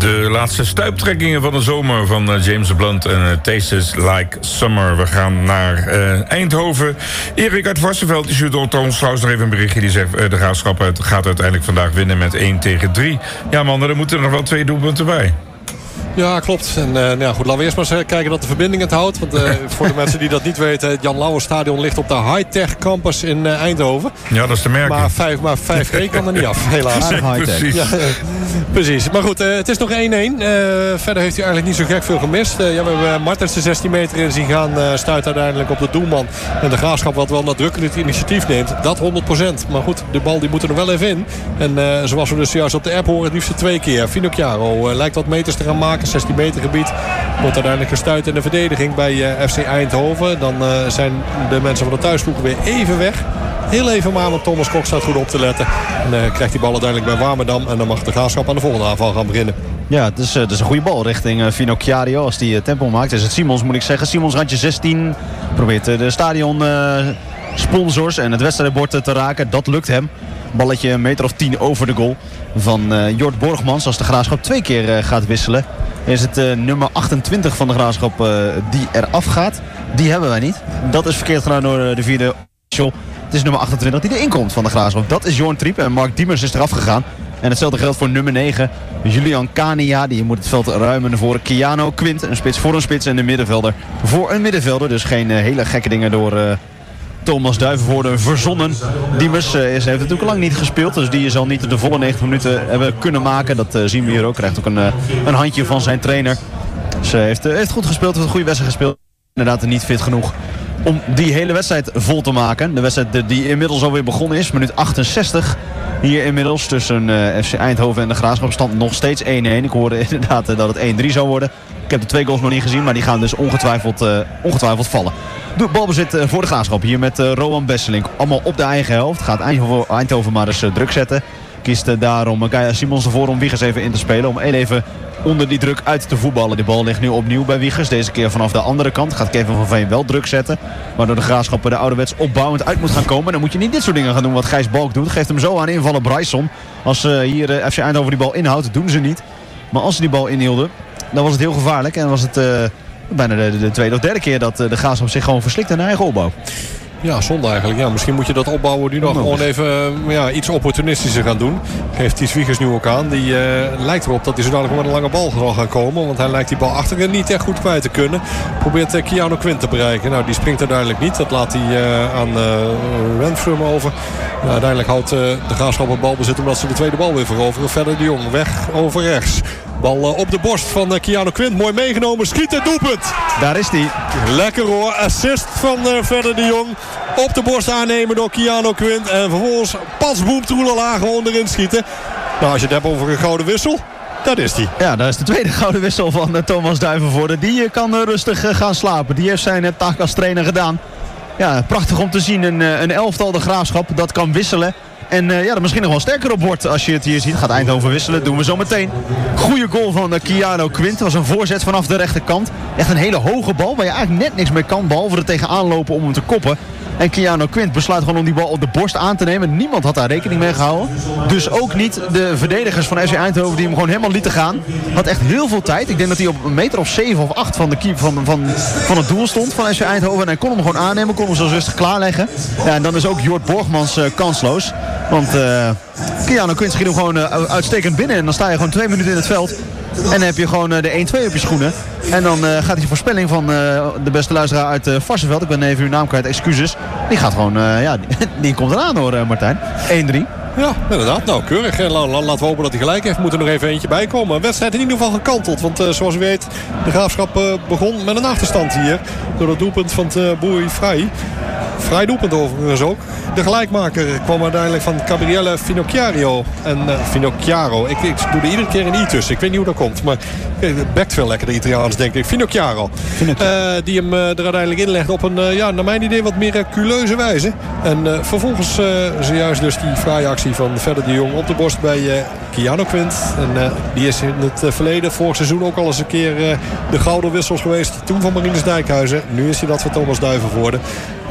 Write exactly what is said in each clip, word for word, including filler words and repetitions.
De laatste stuiptrekkingen van de zomer van uh, James Blunt en uh, Tastes Like Summer. We gaan naar uh, Eindhoven. Erik uit Varsenveld die stuurt ons trouwens nog even een berichtje. Die zegt uh, de Graafschap uit, gaat uiteindelijk vandaag winnen met één tegen drie. Ja man, er moeten er nog wel twee doelpunten bij. Ja, klopt. En uh, nou ja, goed, laten we eerst maar eens kijken dat de verbinding het houdt. Want uh, voor de mensen die dat niet weten, het Jan Lauwers Stadion ligt op de high-tech campus in uh, Eindhoven. Ja, dat is te merken. Maar, vijf, maar vijf G kan er niet af, helaas. Ja, precies. Ja, precies. Maar goed, uh, het is nog één-één. Uh, verder heeft hij eigenlijk niet zo gek veel gemist. Uh, ja, we hebben Martens de zestien meter in zien gaan. Uh, stuit uiteindelijk op de doelman. En de Graafschap wat wel nadrukkelijk het initiatief neemt. Dat honderd procent. Maar goed, de bal die moet er nog wel even in. En uh, zoals we dus juist op de app horen, het liefst twee keer. Finocchiaro uh, lijkt wat meters te gaan maken. zestien meter gebied. Wordt uiteindelijk gestuit in de verdediging bij uh, F C Eindhoven. Dan uh, zijn de mensen van de thuisploeg weer even weg. Heel even maar, want Thomas Kok staat goed op te letten. En uh, krijgt die bal uiteindelijk bij Warmerdam. En dan mag de Graafschap aan de volgende aanval gaan beginnen. Ja, het is, uh, het is een goede bal richting uh, Finocchiaro als die uh, tempo maakt. Is het Simons, moet ik zeggen. Simons randje zestien. Probeert uh, de stadion uh, sponsors en het wedstrijdbord uh, te raken. Dat lukt hem. Balletje een meter of tien over de goal van uh, Jort Borgmans. Als de Graafschap twee keer uh, gaat wisselen, is het uh, nummer achtentwintig van de Graafschap uh, die eraf gaat. Die hebben wij niet. Dat is verkeerd gedaan door uh, de vierde official. Het is nummer achtentwintig die erin komt van de Graafschap. Dat is Jorn Triep en Mark Diemers is eraf gegaan. En hetzelfde geldt voor nummer negen. Julian Kania, die moet het veld ruimen naar voren. Keanu Quint, een spits voor een spits en een middenvelder voor een middenvelder. Dus geen uh, hele gekke dingen door uh, Thomas Duivenvoorde verzonnen. Diemers uh, heeft natuurlijk lang niet gespeeld. Dus die zal niet de volle negentig minuten hebben kunnen maken. Dat uh, zien we hier ook. Krijgt ook een, uh, een handje van zijn trainer. Ze uh, heeft, uh, heeft goed gespeeld, heeft een goede wedstrijd gespeeld. Inderdaad niet fit genoeg om die hele wedstrijd vol te maken. De wedstrijd die inmiddels alweer begonnen is. Minuut achtenzestig. Hier inmiddels tussen uh, F C Eindhoven en de Graafschap stand nog steeds één-één. Ik hoorde inderdaad uh, dat het één drie zou worden. Ik heb de twee goals nog niet gezien, maar die gaan dus ongetwijfeld, uh, ongetwijfeld vallen. De balbezit uh, voor de Graafschap hier met uh, Rowan Besselink. Allemaal op de eigen helft. Gaat Eindhoven, Eindhoven maar eens uh, druk zetten. Kiest uh, daarom uh, Gaia Simons ervoor om Wiegers even in te spelen. Om even onder die druk uit te voetballen. De bal ligt nu opnieuw bij Wiegers. Deze keer vanaf de andere kant. Gaat Kevin van Veen wel druk zetten. Waardoor de Graafschap de ouderwets opbouwend uit moet gaan komen. Dan moet je niet dit soort dingen gaan doen wat Gijs Balk doet. Geeft hem zo aan invallen Bryson. Als uh, hier uh, F C Eindhoven die bal inhoudt, doen ze niet. Maar als ze die bal inhielden, dan was het heel gevaarlijk. En was het uh, bijna de, de tweede of derde keer dat uh, de Graafschap zich gewoon verslikt in eigen opbouw. Ja, zonde eigenlijk. Ja, misschien moet je dat opbouwen nu nog gewoon even uh, ja, iets opportunistischer gaan doen. Geeft Ties Wiegers nu ook aan. Die uh, lijkt erop dat hij zo dadelijk met een lange bal zal gaan komen. Want hij lijkt die bal achterin niet echt goed kwijt te kunnen. Probeert uh, Keanu Quint te bereiken. Nou, die springt uiteindelijk niet. Dat laat hij uh, aan uh, Renfrum over. Nou, uiteindelijk houdt uh, de Graafschap het balbezit omdat ze de tweede bal weer veroveren. Verder de Jong weg over rechts. Bal uh, op de borst van uh, Keanu Quint. Mooi meegenomen. Schieten, doelpunt. Daar is hij. Lekker hoor. Assist van uh, Verder de Jong. Op de borst aannemen door Keanu Quint. En vervolgens pas boem troelala gewoon erin schieten. Nou, als je het hebt over een gouden wissel, dat is die. Ja, dat is de tweede gouden wissel van uh, Thomas Duivenvoorde. Die uh, kan uh, rustig uh, gaan slapen. Die heeft zijn uh, taak als trainer gedaan. Ja, prachtig om te zien. Een, uh, een elftal de Graafschap dat kan wisselen. En uh, ja, dat misschien nog wel sterker op wordt als je het hier ziet. Gaat Eindhoven wisselen, doen we zo meteen. Goeie goal van uh, Keanu Quint. Was een voorzet vanaf de rechterkant. Echt een hele hoge bal waar je eigenlijk net niks mee kan. Behalve er tegenaan lopen om hem te koppen. En Keanu Quint besluit gewoon om die bal op de borst aan te nemen. Niemand had daar rekening mee gehouden. Dus ook niet de verdedigers van F C Eindhoven die hem gewoon helemaal lieten gaan. Had echt heel veel tijd. Ik denk dat hij op een meter of zeven of acht van, de keeper van, van, van het doel stond van F C Eindhoven. En hij kon hem gewoon aannemen. Kon hem zo rustig klaarleggen. Ja, en dan is ook Jort Borgmans uh, kansloos. Want uh, Keanu Quint schiet hem gewoon uh, uitstekend binnen. En dan sta je gewoon twee minuten in het veld. En dan heb je gewoon uh, de één twee op je schoenen. En dan uh, gaat die voorspelling van uh, de beste luisteraar uit uh, Varsenveld. Ik ben even uw naam kwijt, excuses. Die gaat gewoon, uh, ja, die, die komt eraan hoor, uh, Martijn. één drie. Ja, inderdaad. Nou, keurig. Laten we hopen dat hij gelijk heeft. Moet er nog even eentje bij komen. Een wedstrijd in ieder geval gekanteld. Want uh, zoals u weet, de Graafschap uh, begon met een achterstand hier. Door het doelpunt van uh, Boeri Vrij. Vrij doelpunt overigens ook. De gelijkmaker kwam uiteindelijk van Gabriele Finocchiaro. En uh, Finocchiaro. Ik, ik doe er iedere keer een i tussen. Ik weet niet hoe dat komt. Maar het bekt veel lekker de Italiaans, denk ik. Finocchiaro. Uh, die hem uh, er uiteindelijk inlegt op een, uh, ja, naar mijn idee, wat miraculeuze wijze. En uh, vervolgens uh, zojuist dus die vrije actie van Verder de Jong op de borst bij uh, Keanu Quint. En uh, die is in het uh, verleden, vorig seizoen ook al eens een keer uh, de gouden wissels geweest. Toen van Marinus Dijkhuizen. Nu is hij dat van Thomas Duivenvoorde.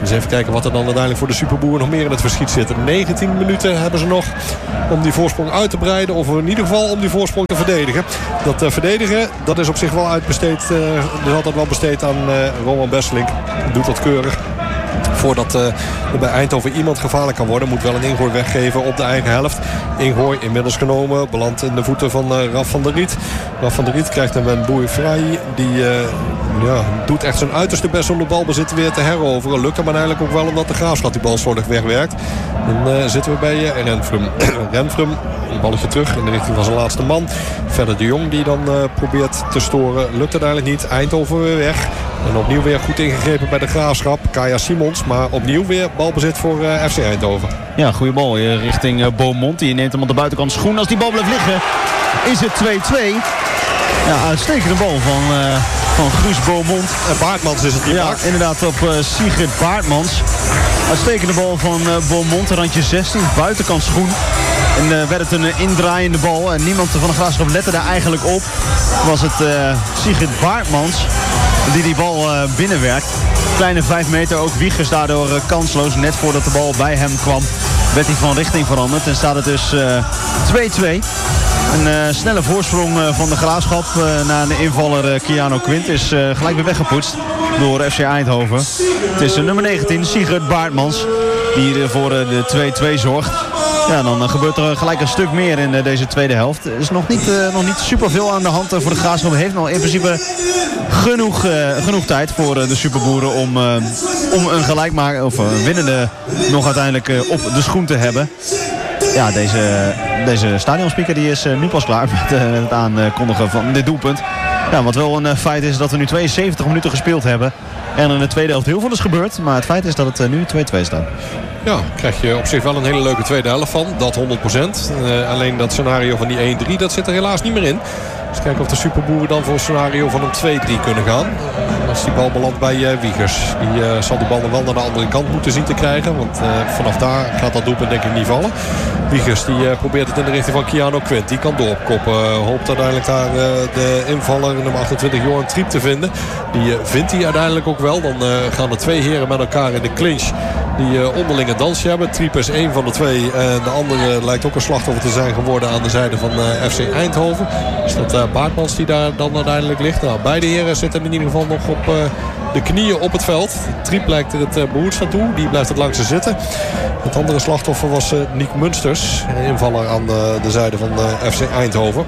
Dus even kijken wat er dan uiteindelijk voor de Superboeren nog meer in het verschiet zit. negentien minuten hebben ze nog om die voorsprong uit te breiden. Of in ieder geval om die voorsprong te verdedigen. Dat uh, verdedigen, dat is op zich wel uitbesteed. Uh, dat is altijd wel besteed aan uh, Roman Besselink. Doet dat keurig. Voordat uh, er bij Eindhoven iemand gevaarlijk kan worden, moet wel een ingooi weggeven op de eigen helft. Ingooi inmiddels genomen, belandt in de voeten van uh, Raf van der Riet. Raf van der Riet krijgt hem een Bouifraï. Die uh, ja, doet echt zijn uiterste best om de balbezit weer te heroveren. Lukt hem eigenlijk ook wel omdat de Graafschap die bal slordig wegwerkt. Dan uh, zitten we bij uh, Renfrum. Renfrum, een balletje terug in de richting van zijn laatste man. Verder de Jong die dan uh, probeert te storen. Lukt uiteindelijk niet. Eindhoven weer weg. En opnieuw weer goed ingegrepen bij de Graafschap. Kaya Simons, maar opnieuw weer balbezit voor uh, F C Eindhoven. Ja, goede bal uh, richting uh, Beaumont. Die neemt hem op de buitenkant schoen. Als die bal blijft liggen is het twee twee. Ja, uitstekende bal van, uh, van Guus Beaumont. En Baartmans is het die Ja, maakt. inderdaad op uh, Sigrid Baartmans. Uitstekende bal van uh, Beaumont. Randje zestien, buitenkant schoen. En uh, werd het een uh, indraaiende bal. En niemand van de Graafschap lette daar eigenlijk op. Was het uh, Sigrid Baartmans die die bal uh, binnenwerkt. Kleine vijf meter, ook Wiegers daardoor uh, kansloos. Net voordat de bal bij hem kwam, werd hij van richting veranderd. En staat het dus twee twee. Een uh, snelle voorsprong uh, van de Graafschap uh, na de invaller uh, Keanu Quint is uh, gelijk weer weggepoetst door F C Eindhoven. Het is uh, nummer negentien, Sigurd Baartmans, die hier voor uh, de twee twee zorgt. Ja, dan uh, gebeurt er uh, gelijk een stuk meer in uh, deze tweede helft. Er is nog niet, uh, nog niet superveel aan de hand uh, voor de Graafschap. Heeft nog in principe genoeg, uh, genoeg tijd voor uh, de Superboeren om, uh, om een gelijkmaker of een winnende nog uiteindelijk uh, op de schoen te hebben. Ja, deze, deze stadionspeaker die is uh, nu pas klaar met uh, het aankondigen van dit doelpunt. Ja, wat wel een uh, feit is dat we nu tweeënzeventig minuten gespeeld hebben. En in de tweede helft heel veel is gebeurd. Maar het feit is dat het uh, nu twee twee staat. Ja, krijg je op zich wel een hele leuke tweede helft van. Dat honderd procent. Uh, alleen dat scenario van die één drie, dat zit er helaas niet meer in. Dus kijken of de Superboeren dan voor een scenario van een twee drie kunnen gaan. Als die bal belandt bij uh, Wiegers. Die uh, zal de bal dan wel naar de andere kant moeten zien te krijgen. Want uh, vanaf daar gaat dat doelpunt denk ik niet vallen. Wiegers die uh, probeert het in de richting van Keanu Quint. Die kan doorkoppen. Uh, hoopt uiteindelijk daar uh, de invaller nummer achtentwintig Johan Triep te vinden. Die uh, vindt hij uiteindelijk ook wel. Dan uh, gaan de twee heren met elkaar in de clinch. Die uh, onderling een dansje hebben. Triep is één van de twee. En de andere lijkt ook een slachtoffer te zijn geworden aan de zijde van uh, F C Eindhoven. Is dat uh, Baartmans die daar dan uiteindelijk ligt. Nou, beide heren zitten in ieder geval nog op uh, de knieën op het veld. Triep lijkt er het uh, behoedzaam toe. Die blijft het langs ze zitten. Het andere slachtoffer was uh, Nick Munsters. Invaller aan de, de zijde van uh, F C Eindhoven.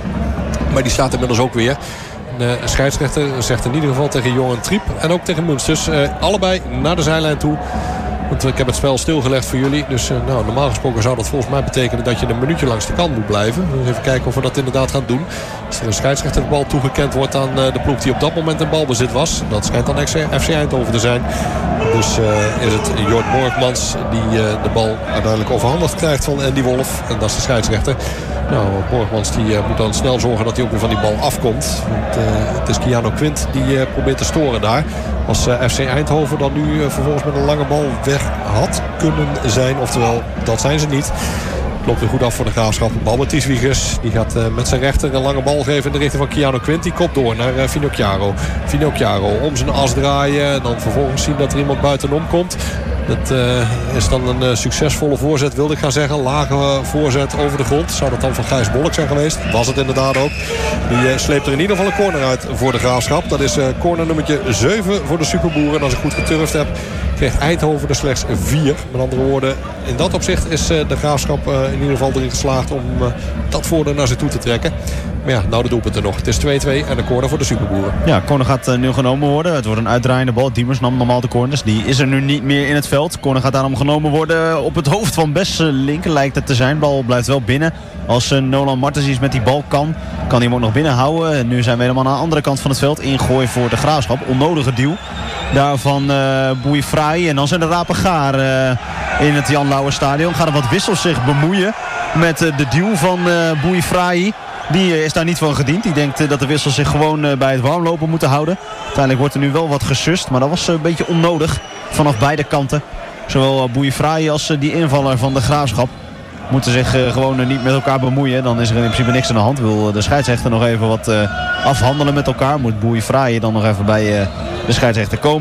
Maar die staat inmiddels ook weer. De scheidsrechter zegt in ieder geval tegen Johan Triep en ook tegen Munsters. Uh, allebei naar de zijlijn toe. Want ik heb het spel stilgelegd voor jullie. Dus uh, nou, normaal gesproken zou dat volgens mij betekenen dat je een minuutje langs de kant moet blijven. Dus even kijken of we dat inderdaad gaan doen. Als er een scheidsrechter de bal toegekend wordt aan uh, de ploeg die op dat moment in balbezit was. Dat schijnt dan F C Eindhoven te zijn. Dus uh, is het Jort Borgmans die uh, de bal uiteindelijk overhandigd krijgt van Andy Wolf. En dat is de scheidsrechter. Nou, Borgmans die uh, moet dan snel zorgen dat hij ook weer van die bal afkomt. Want uh, het is Keanu Quint die uh, probeert te storen daar. Als uh, F C Eindhoven dan nu uh, vervolgens met een lange bal weg had kunnen zijn. Oftewel, dat zijn ze niet. Loopt weer goed af voor de Graafschap. Bal met Ties Wiegers. Die gaat uh, met zijn rechter een lange bal geven in de richting van Keanu Quint. Die kopt door naar uh, Finocchiaro. Finocchiaro om zijn as draaien. En dan vervolgens zien dat er iemand buitenom komt. Dat uh, is dan een uh, succesvolle voorzet, wilde ik gaan zeggen. Lage uh, voorzet over de grond. Zou dat dan van Gijs Bolk zijn geweest? Was het inderdaad ook. Die uh, sleept er in ieder geval een corner uit voor de Graafschap. Dat is uh, corner nummertje zeven voor de Superboeren. En als ik goed geturfd heb, kreeg Eindhoven er slechts vier. Met andere woorden, in dat opzicht is uh, de Graafschap uh, in ieder geval erin geslaagd om uh, dat voordeel naar zich toe te trekken. Maar ja, nou de doelpunten nog. Het is twee twee en een corner voor de Superboeren. Ja, corner gaat uh, nu genomen worden. Het wordt een uitdraaiende bal. Diemers nam normaal de corners. Die is er nu niet meer in het veld. Corner gaat daarom genomen worden op het hoofd van Besselink lijkt het te zijn. Bal blijft wel binnen. Als uh, Nolan Martens iets met die bal kan, kan hij hem ook nog binnen houden. En nu zijn we helemaal aan de andere kant van het veld. Ingooi voor de Graafschap. Onnodige duw. Daarvan uh, Bouifraï. En dan zijn de rapen gaar uh, in het Jan Lauwer stadion. Gaan er wat wissels zich bemoeien met uh, de duw van uh, Bouifraï. Die uh, is daar niet van gediend. Die denkt uh, dat de wissels zich gewoon uh, bij het warmlopen moeten houden. Uiteindelijk wordt er nu wel wat gesust. Maar dat was uh, een beetje onnodig vanaf beide kanten. Zowel uh, Bouifraï als uh, die invaller van de Graafschap moeten zich uh, gewoon uh, niet met elkaar bemoeien. Dan is er in principe niks aan de hand. Wil uh, de scheidsrechter nog even wat uh, afhandelen met elkaar. Moet Bouifraï dan nog even bij uh, de scheidsrechter komen.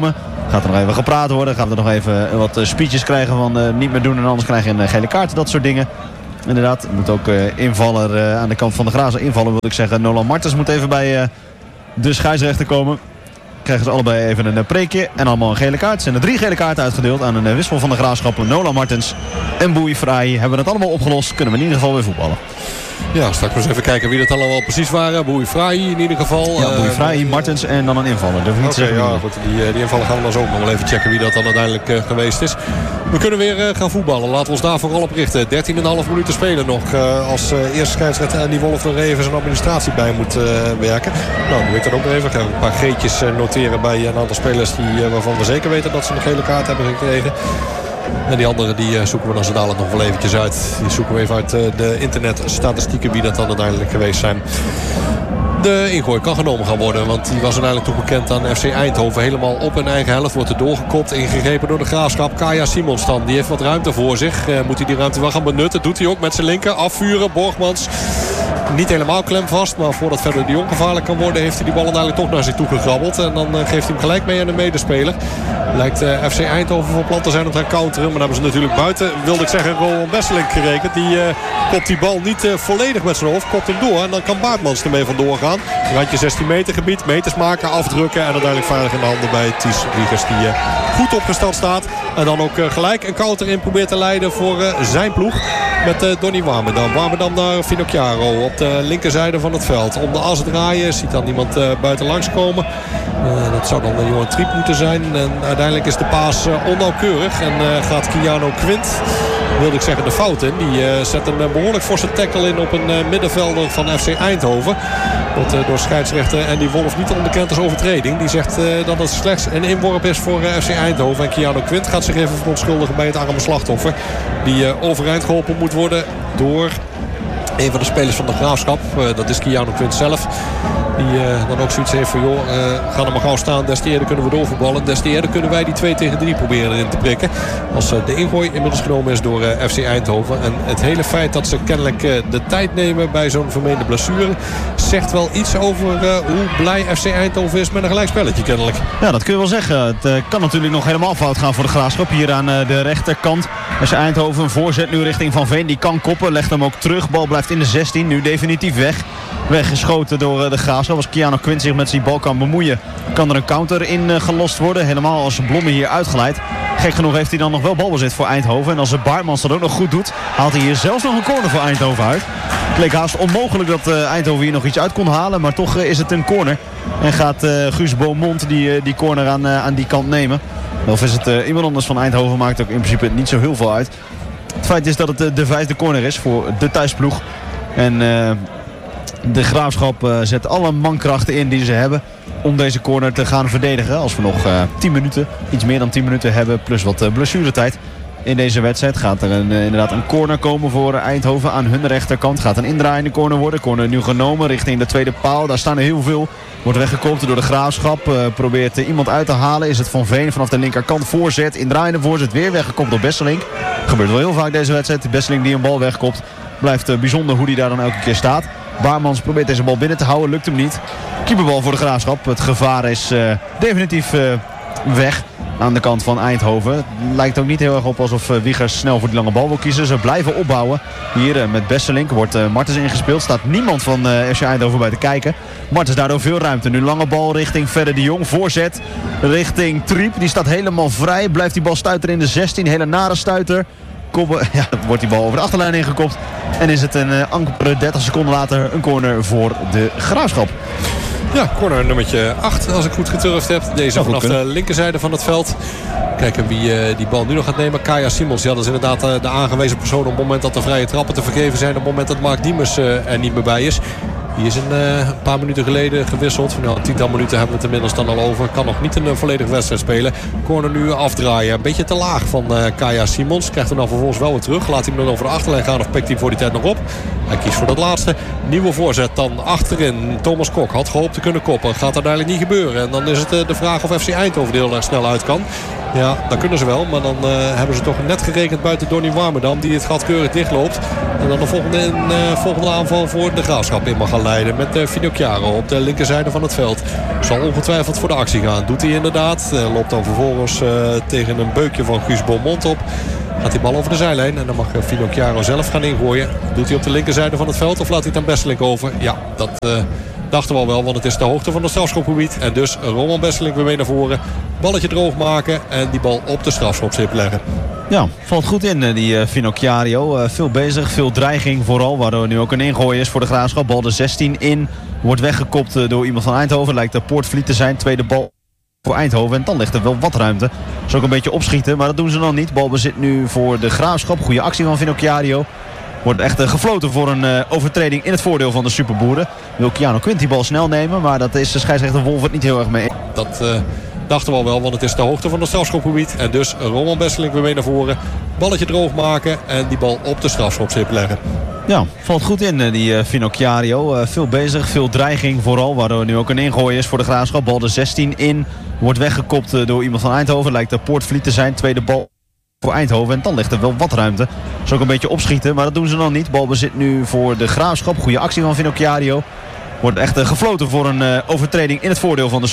Gaat er nog even gepraat worden. Gaan we er nog even wat speeches krijgen van uh, niet meer doen en anders krijg je een gele kaart. Dat soort dingen. Inderdaad, moet ook uh, invaller uh, aan de kant van de Grazen. Invallen wil ik zeggen. Nolan Martens moet even bij uh, de scheidsrechter komen. Krijgen ze allebei even een uh, preekje. En allemaal een gele kaart. Er zijn er drie gele kaarten uitgedeeld aan een uh, wissel van de Graafschappen. Nolan Martens en Boei Fraai. Hebben we het allemaal opgelost. Kunnen we in ieder geval weer voetballen. Ja, straks eens even kijken wie dat allemaal precies waren. Boei Fraai in ieder geval. Ja, Boei Fraai, uh, Martens en dan een invaller. Durf ik niet okay, te zeggen. Ja, goed, die, die invaller gaan we dan zo ook nog wel even checken wie dat dan uiteindelijk uh, geweest is. We kunnen weer uh, gaan voetballen. Laten we ons daar vooral op richten. dertien komma vijf minuten spelen nog. Uh, als uh, eerste scheidsrechter Andy Wolf er even zijn administratie bij moet uh, werken. Nou, dan wil ik dat ook nog even. Ik ga een paar geetjes uh, noteren bij een aantal spelers die, uh, waarvan we zeker weten dat ze een gele kaart hebben gekregen. En die andere die uh, zoeken we dan zo dadelijk nog wel eventjes uit. Die zoeken we even uit uh, de internetstatistieken wie dat dan uiteindelijk geweest zijn. De ingooi kan genomen gaan worden. Want die was uiteindelijk toch bekend aan F C Eindhoven. Helemaal op hun eigen helft wordt er doorgekopt. Ingegrepen door de Graafschap. Kaya Simons dan. Die heeft wat ruimte voor zich. Uh, moet hij die ruimte wel gaan benutten. Doet hij ook met zijn linker. Afvuren. Borgmans. Niet helemaal klemvast. Maar voordat verder de Jong gevaarlijk kan worden. Heeft hij die bal uiteindelijk toch naar zich toe gegrabbeld. En dan uh, geeft hij hem gelijk mee aan de medespeler. Lijkt uh, F C Eindhoven van plan te zijn om te gaan counteren. Maar dan hebben ze natuurlijk buiten, wilde ik zeggen, Rowan Besselink gerekend. Die uh, kopt die bal niet uh, volledig met zijn hoofd. Kopt hem door. En dan kan Baartmans ermee vandoor gaan. Randje zestien meter gebied. Meters maken, afdrukken. En uiteindelijk veilig in de handen bij Thies Wiegers. Die uh, goed opgesteld staat. En dan ook uh, gelijk een counter in probeert te leiden voor uh, zijn ploeg. Met uh, Donny Warmerdam. Warmerdam naar Finocchiaro op de linkerzijde van het veld. Om de as draaien. Ziet dan iemand uh, buiten langs komen. Uh, dat zou dan uh, Johan Triep moeten zijn. En uiteindelijk is de paas uh, onnauwkeurig. En uh, gaat Keanu Quint, wilde ik zeggen, de fout in. Die uh, zet een uh, behoorlijk forse tackle in op een uh, middenvelder van F C Eindhoven. Dat uh, door scheidsrechter Andy Wolf niet onderkend als overtreding. Die zegt uh, dat het slechts een inworp is voor uh, F C Eindhoven. En Keanu Quint gaat zich even verontschuldigen bij het arme slachtoffer. Die uh, overeind geholpen moet worden door een van de spelers van de Graafschap. Uh, dat is Keanu Quint zelf. Die uh, dan ook zoiets heeft van, joh, uh, ga er maar gauw staan. Des te eerder kunnen we doorvoetballen. Des te eerder kunnen wij die twee tegen drie proberen in te prikken. Als uh, de ingooi inmiddels genomen is door uh, F C Eindhoven. En het hele feit dat ze kennelijk uh, de tijd nemen bij zo'n vermeende blessure zegt wel iets over uh, hoe blij F C Eindhoven is met een gelijkspelletje kennelijk. Ja, dat kun je wel zeggen. Het uh, kan natuurlijk nog helemaal fout gaan voor de Graafschap. Hier aan uh, de rechterkant. F C Eindhoven een voorzet nu richting Van Veen. Die kan koppen, legt hem ook terug. Bal blijft in de zestien. Nu definitief weg. Weggeschoten door uh, de Graafschap. Als Keanu Quint zich met zijn bal kan bemoeien, kan er een counter in uh, gelost worden. Helemaal als Blomme hier uitgeleid. Gek genoeg heeft hij dan nog wel balbezit voor Eindhoven. En als de Baartmans dat ook nog goed doet, haalt hij hier zelfs nog een corner voor Eindhoven uit. Het leek haast onmogelijk dat uh, Eindhoven hier nog iets uit kon halen. Maar toch uh, is het een corner. En gaat uh, Guus Beaumont die, uh, die corner aan, uh, aan die kant nemen. Of is het uh, iemand anders van Eindhoven, maakt ook in principe niet zo heel veel uit. Het feit is dat het uh, de vijfde corner is voor de thuisploeg. En uh, de Graafschap uh, zet alle mankrachten in die ze hebben om deze corner te gaan verdedigen. Als we nog uh, tien minuten, iets meer dan tien minuten hebben, plus wat uh, blessuretijd in deze wedstrijd, gaat er een, uh, inderdaad een corner komen voor Eindhoven aan hun rechterkant. Gaat een indraaiende corner worden. Corner nu genomen richting de tweede paal. Daar staan er heel veel. Wordt weggekopt door de Graafschap. Uh, probeert uh, iemand uit te halen. Is het Van Veen vanaf de linkerkant. Voorzet, indraaiende voorzet. Weer weggekopt door Besselink. Gebeurt wel heel vaak deze wedstrijd. Besselink die een bal wegkopt. Blijft uh, bijzonder hoe die daar dan elke keer staat. Baarmans probeert deze bal binnen te houden. Lukt hem niet. Keeperbal voor de Graafschap. Het gevaar is uh, definitief uh, weg aan de kant van Eindhoven. Het lijkt ook niet heel erg op alsof uh, Wiegers snel voor die lange bal wil kiezen. Ze blijven opbouwen. Hier uh, met Besselink wordt uh, Martens ingespeeld. Staat niemand van uh, F C Eindhoven bij te kijken. Martens daardoor veel ruimte. Nu lange bal richting Verder de Jong. Voorzet richting Triep. Die staat helemaal vrij. Blijft die bal stuiteren in de zestien. Hele nare stuiter. Koppen, ja, wordt die bal over de achterlijn ingekopt. En is het een uh, amper dertig seconden later een corner voor de Graafschap. Ja, corner nummertje acht als ik goed geturfd heb. Deze vanaf de linkerzijde van het veld. Kijken wie uh, die bal nu nog gaat nemen. Kaya Simons, ja, dat is inderdaad uh, de aangewezen persoon op het moment dat de vrije trappen te vergeven zijn. Op het moment dat Mark Diemers uh, er niet meer bij is. Die is een, uh, een paar minuten geleden gewisseld. Nou, een tiental minuten hebben we het inmiddels dan al over. Kan nog niet een uh, volledige wedstrijd spelen. Corner nu afdraaien. Een beetje te laag van uh, Kaya Simons. Krijgt hem dan vervolgens wel weer terug. Laat hij hem dan over de achterlijn gaan of pikt hij voor die tijd nog op. Hij kiest voor dat laatste. Nieuwe voorzet dan achterin. Thomas Kok had gehoopt te kunnen koppen. Gaat dat uiteindelijk niet gebeuren. En dan is het de vraag of F C Eindhoven er heel erg snel uit kan. Ja, dat kunnen ze wel. Maar dan uh, hebben ze toch net gerekend buiten Donny Warmerdam. Die het gat keurig dichtloopt. En dan de volgende, uh, volgende aanval voor de Graafschap in mag gaan leiden. Met uh, Finocchiaro op de linkerzijde van het veld. Zal ongetwijfeld voor de actie gaan. Doet hij inderdaad. Uh, loopt dan vervolgens uh, tegen een beukje van Guus Beaumont op. Gaat die bal over de zijlijn. En dan mag Finocchiaro zelf gaan ingooien. Doet hij op de linkerzijde van het veld of laat hij het aan Besselink over? Ja, dat uh, dachten we al wel. Want het is de hoogte van het strafschopgebied. En dus Roman Besselink weer mee naar voren. Balletje droog maken en die bal op de strafschopstip leggen. Ja, valt goed in die uh, Finocchiaro. Uh, veel bezig, veel dreiging vooral. Waardoor nu ook een ingooi is voor de Graafschap. Bal de zestien in. Wordt weggekopt uh, door iemand van Eindhoven. Lijkt de Poortvliet te zijn. Tweede bal voor Eindhoven. En dan ligt er wel wat ruimte. Dat is ook een beetje opschieten, maar dat doen ze dan niet. Balbezit nu voor de Graafschap. Goede actie van Finocchiaro. Wordt echt uh, gefloten voor een uh, overtreding in het voordeel van de Superboeren. Wil Keanu Quint die bal snel nemen. Maar dat is de scheidsrechter Wolfert niet heel erg mee. Dat uh, dachten we al wel, want het is de hoogte van het strafschopgebied. En dus Roman Besselink weer mee naar voren. Balletje droog maken en die bal op de strafschopstip leggen. Ja, valt goed in die uh, Finocchiaro. Uh, veel bezig, veel dreiging vooral. Waardoor nu ook een ingooi is voor de Graafschap. Bal de zestien in. Wordt weggekopt uh, door iemand van Eindhoven. Lijkt de Poortvliet te zijn. Tweede bal voor Eindhoven. En dan ligt er wel wat ruimte. Dat is ook een beetje opschieten, maar dat doen ze dan niet. Balbezit nu voor de Graafschap. Goede actie van Finocchiaro. Wordt echt uh, gefloten voor een uh, overtreding in het voordeel van de